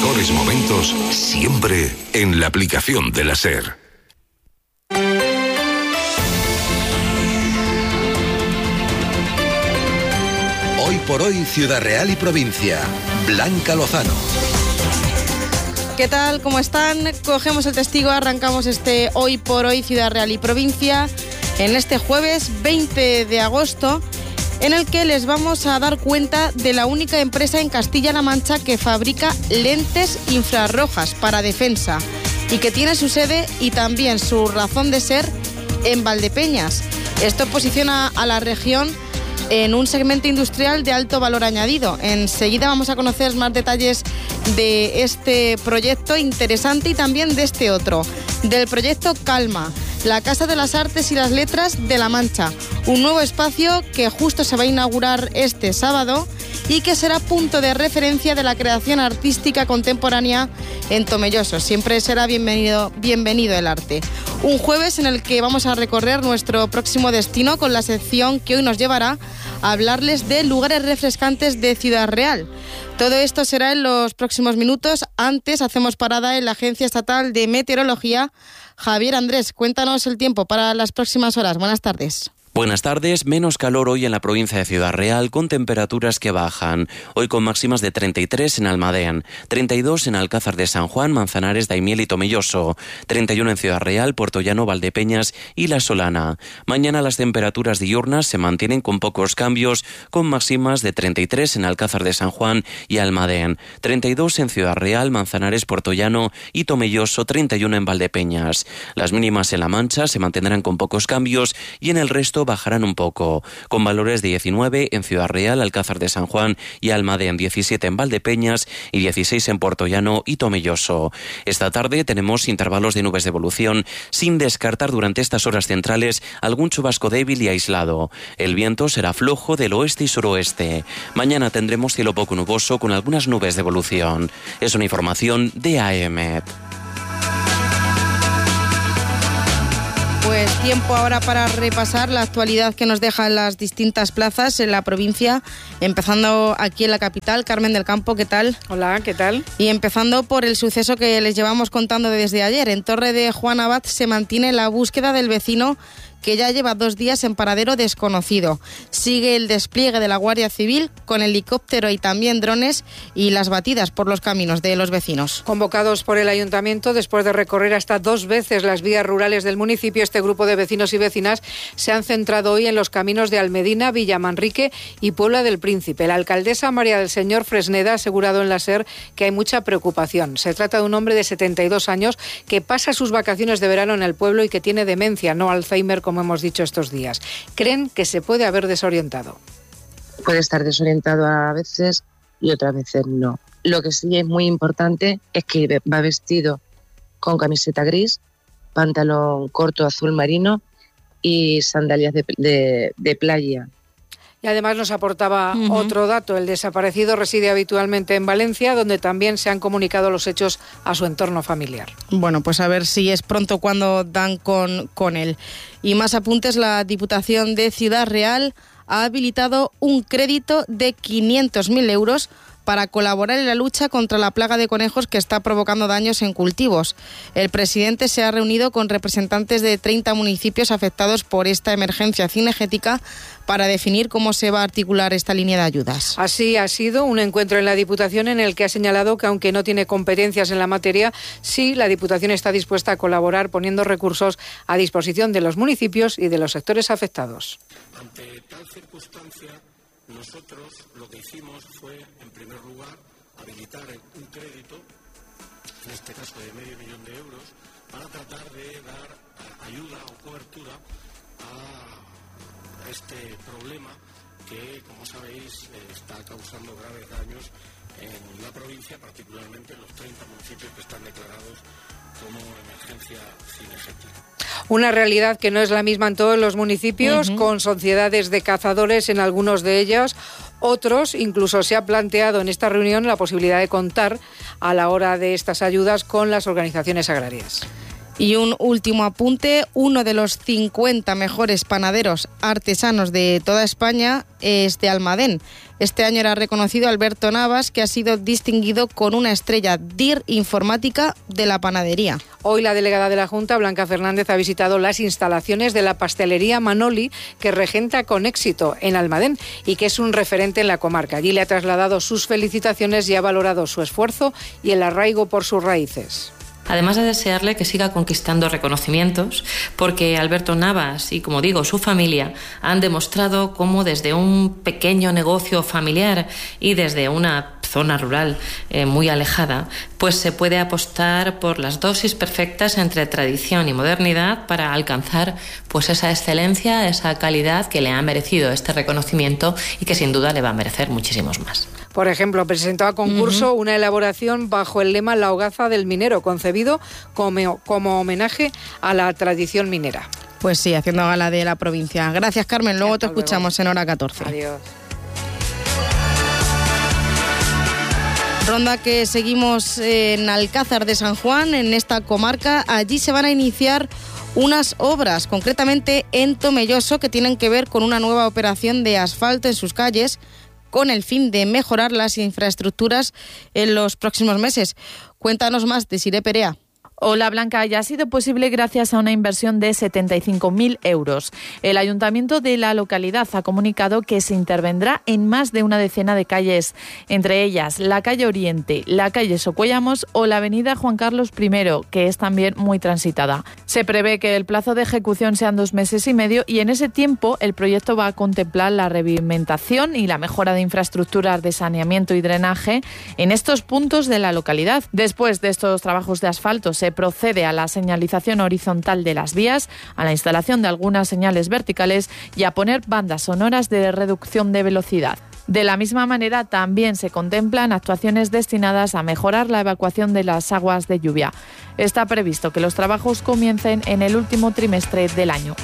mejores momentos siempre en la aplicación de la SER. Hoy por hoy, Ciudad Real y provincia. Blanca Lozano. ¿Qué tal? ¿Cómo están? Cogemos el testigo, arrancamos este Hoy por hoy, Ciudad Real y provincia, en este jueves 20 de agosto, en el que les vamos a dar cuenta de la única empresa en Castilla-La Mancha que fabrica lentes infrarrojas para defensa y que tiene su sede y también su razón de ser en Valdepeñas. Esto posiciona a la región en un segmento industrial de alto valor añadido. Enseguida vamos a conocer más detalles de este proyecto interesante y también de este otro, del proyecto Calma, la Casa de las Artes y las Letras de La Mancha, un nuevo espacio que justo se va a inaugurar este sábado y que será punto de referencia de la creación artística contemporánea en Tomelloso. Siempre será bienvenido el arte. Un jueves en el que vamos a recorrer nuestro próximo destino con la sección que hoy nos llevará a hablarles de lugares refrescantes de Ciudad Real. Todo esto será en los próximos minutos. Antes hacemos parada en la Agencia Estatal de Meteorología. Javier Andrés, cuéntanos el tiempo para las próximas horas. Buenas tardes. Buenas tardes, menos calor hoy en la provincia de Ciudad Real, con temperaturas que bajan. Hoy con máximas de 33 en Almadén, 32 en Alcázar de San Juan, Manzanares, Daimiel y Tomelloso, 31 en Ciudad Real, Puertollano, Valdepeñas y La Solana. Mañana las temperaturas diurnas se mantienen con pocos cambios, con máximas de 33 en Alcázar de San Juan y Almadén, 32 en Ciudad Real, Manzanares, Puertollano y Tomelloso, 31 en Valdepeñas. Las mínimas en La Mancha se mantendrán con pocos cambios y en el resto bajarán un poco, con valores de 19 en Ciudad Real, Alcázar de San Juan y Almadén, 17 en Valdepeñas y 16 en Puertollano y Tomelloso. Esta tarde tenemos intervalos de nubes de evolución, sin descartar durante estas horas centrales algún chubasco débil y aislado. El viento será flojo del oeste y suroeste. Mañana tendremos cielo poco nuboso con algunas nubes de evolución. Es una información de AEMET. Pues tiempo ahora para repasar la actualidad que nos dejan las distintas plazas en la provincia, empezando aquí en la capital. Carmen del Campo, ¿qué tal? Hola, ¿qué tal? Y empezando por el suceso que les llevamos contando desde ayer. En Torre de Juan Abad se mantiene la búsqueda del vecino que ya lleva 2 días en paradero desconocido. Sigue el despliegue de la Guardia Civil con helicóptero y también drones y las batidas por los caminos de los vecinos. Convocados por el Ayuntamiento, después de recorrer hasta 2 veces las vías rurales del municipio, este grupo de vecinos y vecinas se han centrado hoy en los caminos de Almedina, Villamanrique y Puebla del Príncipe. La alcaldesa María del Señor Fresneda ha asegurado en la SER que hay mucha preocupación. Se trata de un hombre de 72 años que pasa sus vacaciones de verano en el pueblo y que tiene demencia, no Alzheimer, como hemos dicho estos días. Creen que se puede haber desorientado. Puede estar desorientado a veces y otras veces no. Lo que sí es muy importante es que va vestido con camiseta gris, pantalón corto azul marino y sandalias de playa. Y además nos aportaba otro dato. El desaparecido reside habitualmente en Valencia, donde también se han comunicado los hechos a su entorno familiar. Bueno, pues a ver si es pronto cuando dan con él. Y más apuntes, la Diputación de Ciudad Real ha habilitado un crédito de 500.000 euros para colaborar en la lucha contra la plaga de conejos que está provocando daños en cultivos. El presidente se ha reunido con representantes de 30 municipios afectados por esta emergencia cinegética para definir cómo se va a articular esta línea de ayudas. Así ha sido un encuentro en la Diputación en el que ha señalado que aunque no tiene competencias en la materia, sí la Diputación está dispuesta a colaborar poniendo recursos a disposición de los municipios y de los sectores afectados. Ante tal circunstancia, nosotros lo que hicimos fue, en primer lugar, habilitar un crédito, en este caso de $500.000 para tratar de dar ayuda o cobertura a este problema que, como sabéis, está causando graves daños en la provincia, particularmente en los 30 municipios que están declarados como emergencia cinegética. Una realidad que no es la misma en todos los municipios, con sociedades de cazadores en algunos de ellos. Otros, incluso se ha planteado en esta reunión la posibilidad de contar a la hora de estas ayudas con las organizaciones agrarias. Y un último apunte, uno de los 50 mejores panaderos artesanos de toda España es de Almadén. Este año era reconocido Alberto Navas, que ha sido distinguido con una estrella DIR Informática de la panadería. Hoy la delegada de la Junta, Blanca Fernández, ha visitado las instalaciones de la pastelería Manoli, que regenta con éxito en Almadén y que es un referente en la comarca. Allí le ha trasladado sus felicitaciones y ha valorado su esfuerzo y el arraigo por sus raíces. Además de desearle que siga conquistando reconocimientos, porque Alberto Navas y, como digo, su familia han demostrado cómo desde un pequeño negocio familiar y desde una zona rural muy alejada, pues se puede apostar por las dosis perfectas entre tradición y modernidad para alcanzar pues esa excelencia, esa calidad que le ha merecido este reconocimiento y que sin duda le va a merecer muchísimos más. Por ejemplo, presentó a concurso una elaboración bajo el lema La hogaza del minero, concebido como homenaje a la tradición minera. Pues sí, haciendo gala de la provincia. Gracias, Carmen. Luego te escuchamos en hora 14. Adiós. Ronda que seguimos en Alcázar de San Juan, en esta comarca. Allí se van a iniciar unas obras, concretamente en Tomelloso, que tienen que ver con una nueva operación de asfalto en sus calles, con el fin de mejorar las infraestructuras en los próximos meses. Cuéntanos más, Desiré Perea. Hola Blanca, ya ha sido posible gracias a una inversión de 75.000 euros. El ayuntamiento de la localidad ha comunicado que se intervendrá en más de una decena de calles, entre ellas la calle Oriente, la calle Socuéllamos o la avenida Juan Carlos I, que es también muy transitada. Se prevé que el plazo de ejecución sean 2 meses y medio y en ese tiempo el proyecto va a contemplar la revimentación y la mejora de infraestructuras de saneamiento y drenaje en estos puntos de la localidad. Después de estos trabajos de asfalto se procede a la señalización horizontal de las vías, a la instalación de algunas señales verticales y a poner bandas sonoras de reducción de velocidad. De la misma manera, también se contemplan actuaciones destinadas a mejorar la evacuación de las aguas de lluvia. Está previsto que los trabajos comiencen en el último trimestre del año.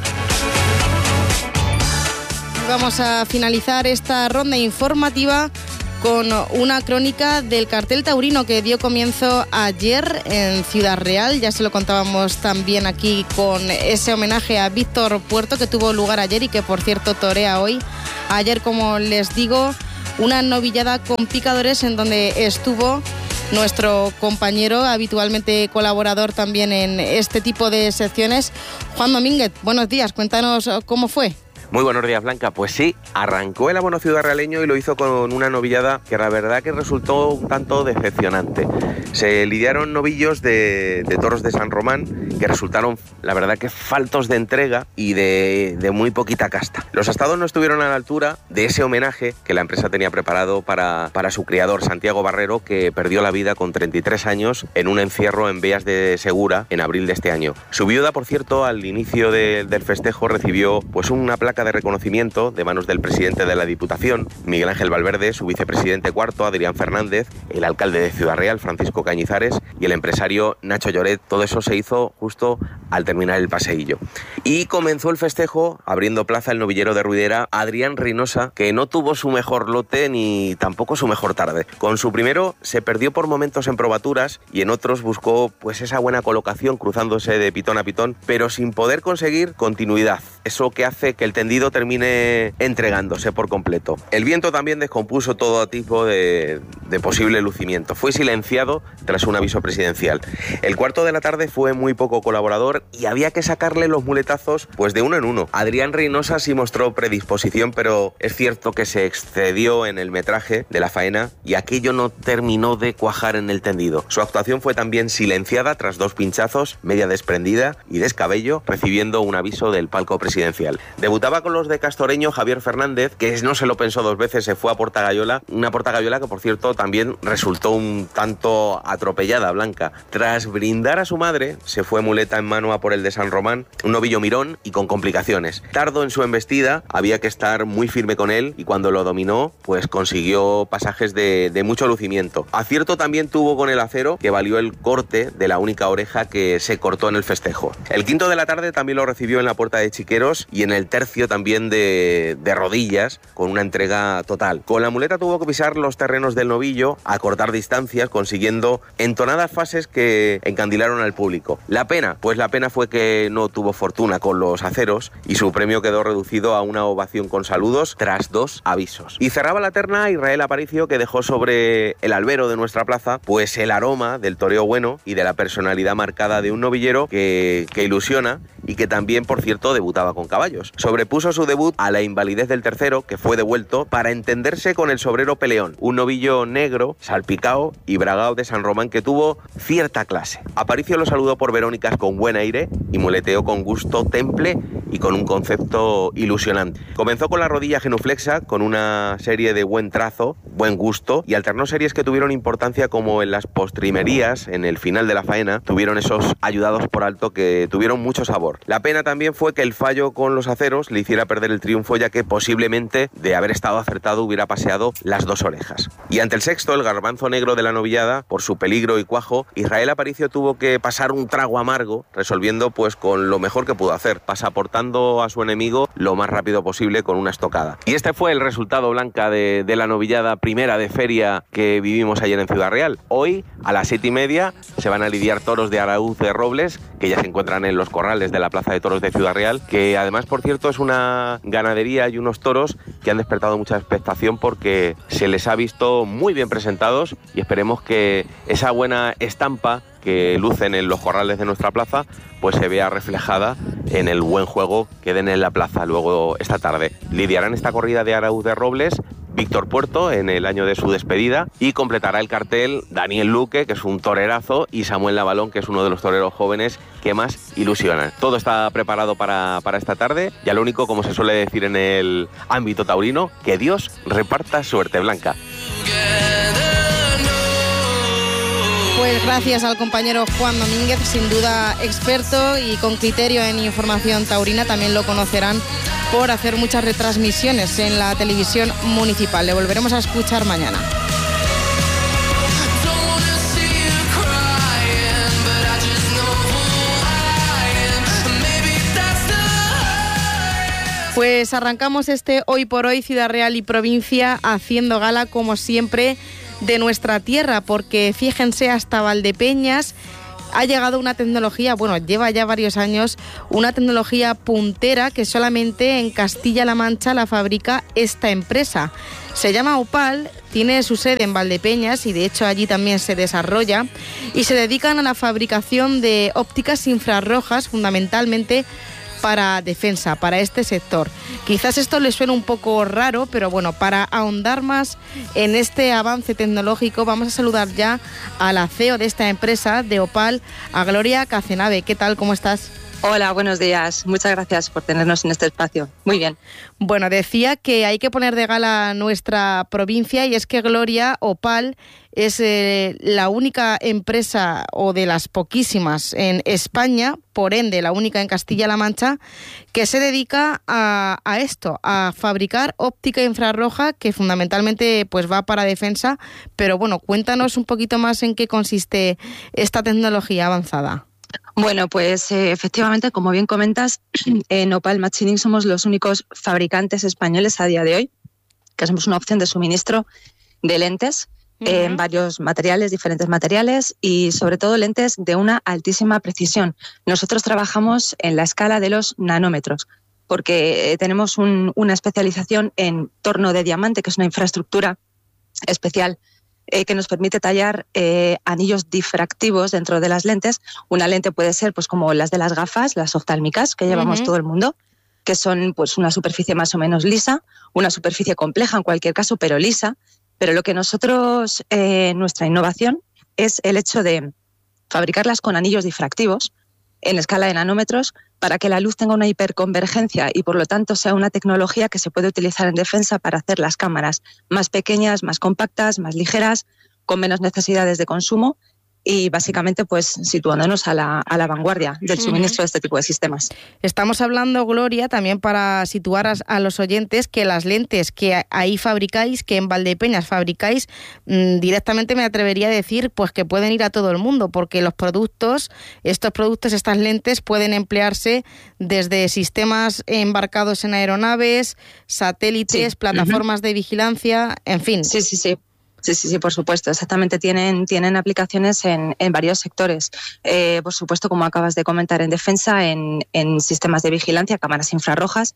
Vamos a finalizar esta ronda informativa con una crónica del cartel taurino que dio comienzo ayer en Ciudad Real. Ya se lo contábamos también aquí con ese homenaje a Víctor Puerto que tuvo lugar ayer y que, por cierto, torea hoy. Ayer, como les digo, una novillada con picadores en donde estuvo nuestro compañero, habitualmente colaborador también en este tipo de secciones, Juan Domínguez. Buenos días, cuéntanos cómo fue. Muy buenos días, Blanca. Pues sí, arrancó el abono ciudadrealeño y lo hizo con una novillada que la verdad que resultó un tanto decepcionante. Se lidiaron novillos de toros de San Román que resultaron, la verdad, que faltos de entrega y de muy poquita casta. Los astados no estuvieron a la altura de ese homenaje que la empresa tenía preparado para su criador, Santiago Barrero, que perdió la vida con 33 años en un encierro en Beas de Segura en abril de este año. Su viuda, por cierto, al inicio del festejo recibió pues una placa de reconocimiento de manos del presidente de la Diputación, Miguel Ángel Valverde, su vicepresidente cuarto, Adrián Fernández, el alcalde de Ciudad Real, Francisco Cañizares, y el empresario Nacho Lloret. Todo eso se hizo justo al terminar el paseillo. Y comenzó el festejo abriendo plaza el novillero de Ruidera, Adrián Reynosa, que no tuvo su mejor lote ni tampoco su mejor tarde. Con su primero se perdió por momentos en probaturas y en otros buscó pues esa buena colocación cruzándose de pitón a pitón, pero sin poder conseguir continuidad. Eso que hace que el tendido termine entregándose por completo. El viento también descompuso todo tipo de posible lucimiento. Fue silenciado tras un aviso presidencial. El cuarto de la tarde fue muy poco colaborador y había que sacarle los muletazos pues de uno en uno. Adrián Reynosa sí mostró predisposición, pero es cierto que se excedió en el metraje de la faena y aquello no terminó de cuajar en el tendido. Su actuación fue también silenciada tras 2 pinchazos, media desprendida y descabello, recibiendo un aviso del palco presidencial. Debutaba con los de Castoreño Javier Fernández, que no se lo pensó 2 veces, se fue a Portagayola, una Portagayola que, por cierto, también resultó un tanto atropellada, Blanca. Tras brindar a su madre, se fue muleta en mano a por el de San Román, un novillo mirón y con complicaciones. Tardo en su embestida, había que estar muy firme con él y cuando lo dominó, pues consiguió pasajes de mucho lucimiento. Acierto también tuvo con el acero, que valió el corte de la única oreja que se cortó en el festejo. El quinto de la tarde también lo recibió en la Puerta de Chiqueros y en el tercio novillo también de rodillas, con una entrega total. Con la muleta tuvo que pisar los terrenos del novillo, acortar distancias, consiguiendo entonadas fases que encandilaron al público. La pena, pues la pena fue que no tuvo fortuna con los aceros y su premio quedó reducido a una ovación con saludos tras 2 avisos. Y cerraba la terna Israel Aparicio, que dejó sobre el albero de nuestra plaza pues el aroma del toreo bueno y de la personalidad marcada de un novillero que ilusiona y que también, por cierto, debutaba con caballos. Sobrepuso su debut a la invalidez del tercero, que fue devuelto para entenderse con el sobrero Peleón, un novillo negro, salpicao y bragao de San Román que tuvo cierta clase. Aparicio lo saludó por Verónicas con buen aire y muleteó con gusto temple y con un concepto ilusionante. Comenzó con la rodilla genuflexa, con una serie de buen trazo, buen gusto, y alternó series que tuvieron importancia, como en las postrimerías, en el final de la faena, tuvieron esos ayudados por alto que tuvieron mucho sabor. La pena también fue que el fallo con los aceros le hiciera perder el triunfo, ya que posiblemente, de haber estado acertado, hubiera paseado las 2 orejas. Y ante el sexto, el garbanzo negro de la novillada, por su peligro y cuajo, Israel Aparicio tuvo que pasar un trago amargo, resolviendo pues con lo mejor que pudo hacer, pasaportando a su enemigo lo más rápido posible con una estocada. Y este fue el resultado, Blanca, de la novillada primera de feria que vivimos ayer en Ciudad Real. Hoy, a las 7:30, se van a lidiar toros de Araúz de Robles, que ya se encuentran en los corrales de la Plaza de Toros de Ciudad Real, que además, por cierto, es una ganadería y unos toros que han despertado mucha expectación porque se les ha visto muy bien presentados, y esperemos que esa buena estampa que lucen en los corrales de nuestra plaza pues se vea reflejada en el buen juego que den en la plaza luego esta tarde. Lidiarán esta corrida de Araúz de Robles Víctor Puerto en el año de su despedida, y completará el cartel Daniel Luque, que es un torerazo, y Samuel Lavalón, que es uno de los toreros jóvenes que más ilusionan. Todo está preparado para esta tarde, ya lo único, como se suele decir en el ámbito taurino, que Dios reparta suerte, Blanca. Pues gracias al compañero Juan Domínguez, sin duda experto y con criterio en información taurina. También lo conocerán por hacer muchas retransmisiones en la televisión municipal. Le volveremos a escuchar mañana. Pues arrancamos este Hoy por Hoy Ciudad Real y Provincia haciendo gala, como siempre, de nuestra tierra, porque fíjense, hasta Valdepeñas ha llegado una tecnología, bueno, lleva ya varios años, una tecnología puntera que solamente en Castilla-La Mancha la fabrica esta empresa. Se llama Opal, tiene su sede en Valdepeñas y de hecho allí también se desarrolla, y se dedican a la fabricación de ópticas infrarrojas, fundamentalmente para defensa, para este sector. Quizás esto les suene un poco raro, pero bueno, para ahondar más en este avance tecnológico, vamos a saludar ya a la CEO de esta empresa, de Opal, a Gloria Cazenave. ¿Qué tal? ¿Cómo estás? Hola, buenos días. Muchas gracias por tenernos en este espacio. Muy bien. Bueno, decía que hay que poner de gala nuestra provincia, y es que Gloria, Opal es la única empresa, o de las poquísimas en España, por ende la única en Castilla-La Mancha, que se dedica a esto, a fabricar óptica infrarroja, que fundamentalmente pues va para defensa. Pero bueno, cuéntanos un poquito más en qué consiste esta tecnología avanzada. Bueno, pues efectivamente, como bien comentas, en Opal Machining somos los únicos fabricantes españoles a día de hoy que somos una opción de suministro de lentes en varios materiales, diferentes materiales, y sobre todo lentes de una altísima precisión. Nosotros trabajamos en la escala de los nanómetros, porque tenemos una especialización en torno de diamante, que es una infraestructura especial que nos permite tallar anillos difractivos dentro de las lentes. Una lente puede ser pues como las de las gafas, las oftálmicas, que llevamos todo el mundo, que son pues una superficie más o menos lisa, una superficie compleja en cualquier caso, pero lisa. Pero lo que nosotros, nuestra innovación, es el hecho de fabricarlas con anillos difractivos en escala de nanómetros, para que la luz tenga una hiperconvergencia y por lo tanto sea una tecnología que se puede utilizar en defensa para hacer las cámaras más pequeñas, más compactas, más ligeras, con menos necesidades de consumo, y básicamente pues situándonos a la vanguardia del suministro de este tipo de sistemas. Estamos hablando, Gloria, también para situar a los oyentes, que las lentes que ahí fabricáis, que en Valdepeñas fabricáis, directamente me atrevería a decir pues que pueden ir a todo el mundo, porque estas lentes pueden emplearse desde sistemas embarcados en aeronaves, satélites, plataformas de vigilancia, en fin. Sí, por supuesto. Exactamente. Tienen aplicaciones en varios sectores. Por supuesto, como acabas de comentar, en defensa, en sistemas de vigilancia, cámaras infrarrojas.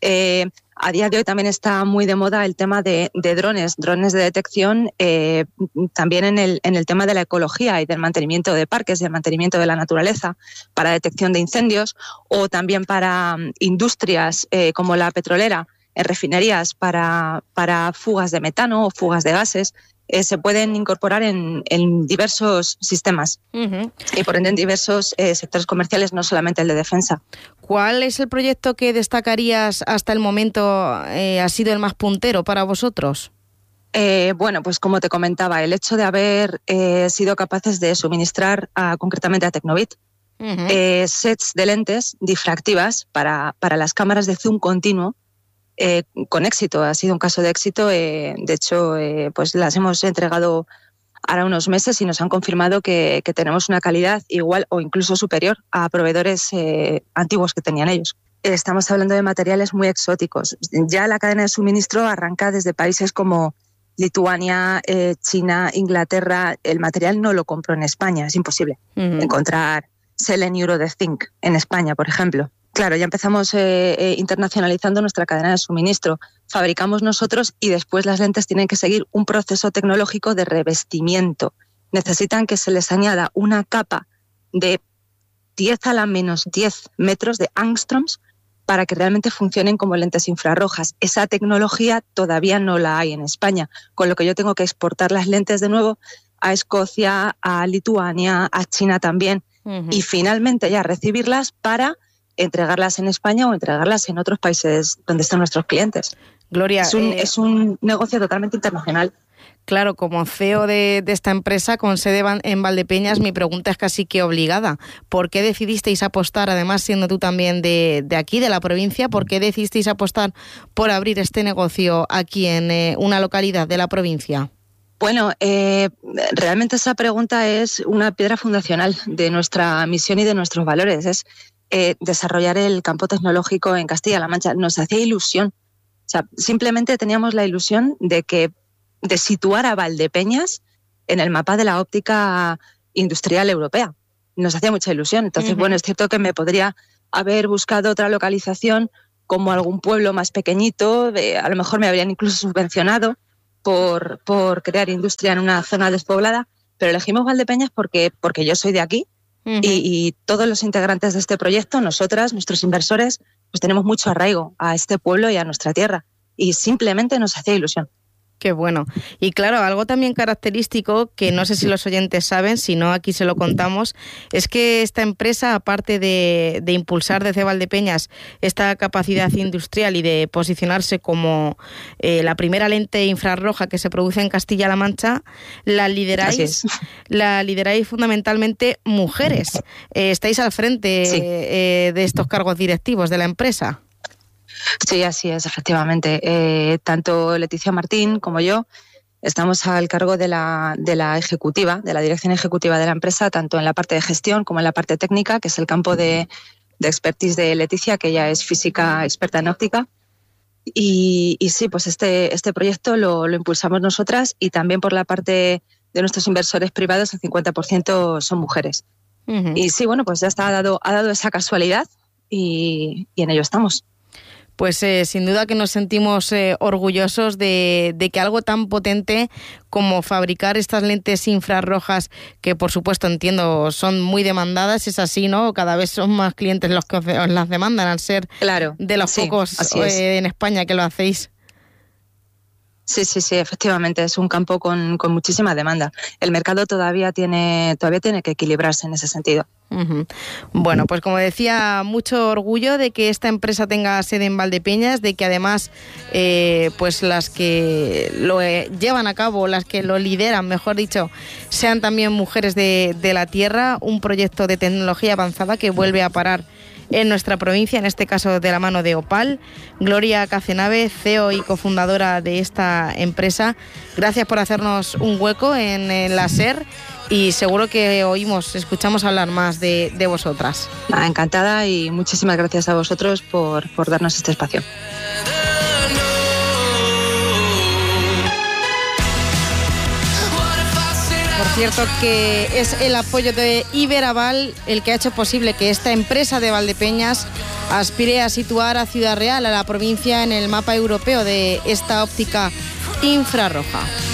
A día de hoy también está muy de moda el tema de drones de detección, también en el tema de la ecología y del mantenimiento de parques, del mantenimiento de la naturaleza, para detección de incendios, o también para industrias como la petrolera, en refinerías para fugas de metano o fugas de gases. Se pueden incorporar en diversos sistemas y por ende en diversos sectores comerciales, no solamente el de defensa. ¿Cuál es el proyecto que destacarías hasta el momento ha sido el más puntero para vosotros? Bueno, pues como te comentaba, el hecho de haber sido capaces de suministrar concretamente a Tecnobit sets de lentes difractivas para las cámaras de zoom continuo, con éxito. Ha sido un caso de éxito. De hecho, pues las hemos entregado ahora unos meses y nos han confirmado que tenemos una calidad igual o incluso superior a proveedores antiguos que tenían ellos. Estamos hablando de materiales muy exóticos. Ya la cadena de suministro arranca desde países como Lituania, China, Inglaterra. El material no lo compro en España, es imposible encontrar Selen Euro de Zinc en España, por ejemplo. Claro, ya empezamos internacionalizando nuestra cadena de suministro. Fabricamos nosotros y después las lentes tienen que seguir un proceso tecnológico de revestimiento. Necesitan que se les añada una capa de 10 a la menos 10 metros de angstroms para que realmente funcionen como lentes infrarrojas. Esa tecnología todavía no la hay en España, con lo que yo tengo que exportar las lentes de nuevo a Escocia, a Lituania, a China también, y finalmente ya recibirlas para entregarlas en España o entregarlas en otros países donde están nuestros clientes. Gloria, es un negocio totalmente internacional. Claro, como CEO de esta empresa con sede en Valdepeñas, mi pregunta es casi que obligada. ¿Por qué decidisteis apostar, además siendo tú también de aquí, de la provincia, por qué decidisteis apostar por abrir este negocio aquí en una localidad de la provincia? Bueno, realmente esa pregunta es una piedra fundacional de nuestra misión y de nuestros valores. Es desarrollar el campo tecnológico en Castilla-La Mancha. Nos hacía ilusión. O sea, simplemente teníamos la ilusión de situar a Valdepeñas en el mapa de la óptica industrial europea. Nos hacía mucha ilusión. Entonces, bueno, es cierto que me podría haber buscado otra localización como algún pueblo más pequeñito. A lo mejor me habrían incluso subvencionado por crear industria en una zona despoblada, pero elegimos Valdepeñas porque yo soy de aquí. Y todos los integrantes de este proyecto, nosotras, nuestros inversores, pues tenemos mucho arraigo a este pueblo y a nuestra tierra. Y simplemente nos hacía ilusión. Qué bueno. Y claro, algo también característico, que no sé si los oyentes saben, si no aquí se lo contamos, es que esta empresa, aparte de impulsar desde Valdepeñas esta capacidad industrial y de posicionarse como la primera lente infrarroja que se produce en Castilla-La Mancha, la lideráis fundamentalmente mujeres. Estáis al frente de estos cargos directivos de la empresa. Sí, así es, efectivamente. Tanto Leticia Martín como yo estamos al cargo de la ejecutiva, de la dirección ejecutiva de la empresa, tanto en la parte de gestión como en la parte técnica, que es el campo de expertise de Leticia, que ella es física experta en óptica. Y sí, pues este proyecto lo impulsamos nosotras, y también por la parte de nuestros inversores privados el 50% son mujeres. Y sí, bueno, pues ya ha dado esa casualidad y en ello estamos. Pues sin duda que nos sentimos orgullosos de que algo tan potente como fabricar estas lentes infrarrojas, que por supuesto entiendo son muy demandadas, es así, ¿no? Cada vez son más clientes los que os las demandan, al ser de los pocos en España que lo hacéis. Sí, efectivamente, es un campo con muchísima demanda. El mercado todavía tiene que equilibrarse en ese sentido. Uh-huh. Bueno, pues como decía, mucho orgullo de que esta empresa tenga sede en Valdepeñas, de que además pues las que lo llevan a cabo, las que lo lideran, mejor dicho, sean también mujeres de la tierra, un proyecto de tecnología avanzada que vuelve a parar en nuestra provincia, en este caso de la mano de Opal. Gloria Cazenave, CEO y cofundadora de esta empresa, gracias por hacernos un hueco en la SER y seguro que escuchamos hablar más de vosotras. Encantada y muchísimas gracias a vosotros por darnos este espacio. Por cierto, que es el apoyo de Iberaval el que ha hecho posible que esta empresa de Valdepeñas aspire a situar a Ciudad Real, a la provincia, en el mapa europeo de esta óptica infrarroja.